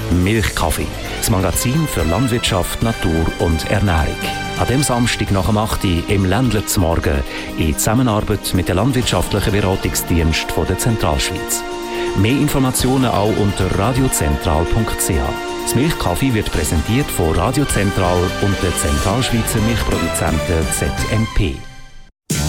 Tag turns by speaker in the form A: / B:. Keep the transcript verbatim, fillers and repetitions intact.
A: Milchkaffee, das Magazin für Landwirtschaft, Natur und Ernährung. An dem Samstag nach dem acht Uhr im Ländler zum Morgen in Zusammenarbeit mit dem Landwirtschaftlichen Beratungsdienst von der Zentralschweiz. Mehr Informationen auch unter radiozentral punkt c h. Das Milchkaffee wird präsentiert von Radio Zentral und der Zentralschweizer Milchproduzenten Z M P.